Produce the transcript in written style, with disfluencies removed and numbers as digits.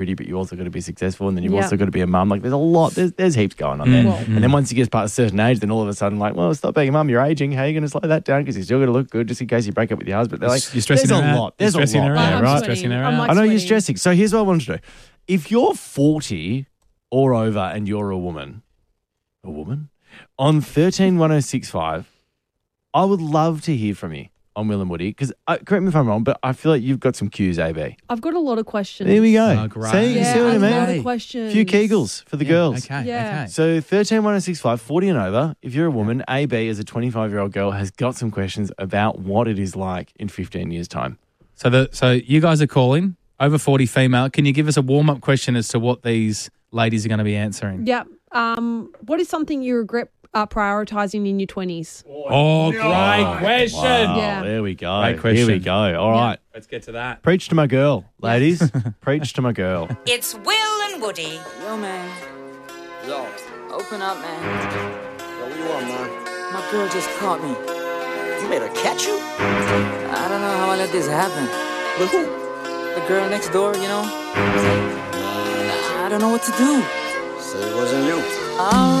pretty, but you also got to be successful, and then you've also got to be a mum. Like there's a lot, there's heaps going on there. And then once you get past a certain age, then all of a sudden, like, well, stop being a mum, you're aging. How are you going to slow that down? Because you're still going to look good just in case you break up with your husband. They're like, you're stressing there's her a out. lot. There's a lot Stressing her there, out, right? Stressing her I'm out. like I know you're sweating. stressing. So here's what I wanted to do. If you're 40 or over and you're a woman, on 131065, I would love to hear from you on Will and Woody, because correct me if I'm wrong, but I feel like you've got some cues, AB. I've got a lot of questions. There we go. Oh, great. See, you see what I a mean? lot of questions. A few Kegels for the girls. Okay, Yeah. okay. So 131065, 40 and over, if you're a woman, AB as a 25-year-old girl has got some questions about what it is like in 15 years' time. So you guys are calling, over 40 female. Can you give us a warm-up question as to what these ladies are going to be answering? Yep. What is something you regret prioritising in your 20s? Oh, great question. Wow, Yeah. there we go. Great question. Here we go. All right. Let's get to that. Preach to my girl, ladies. Preach to my girl. It's Will and Woody. Yo, man. Yo, Open up, man. what you want, man? My girl just caught me. You made her catch you? I don't know how I let this happen. With who? The girl next door, you know? I don't know what to do. Say it wasn't you.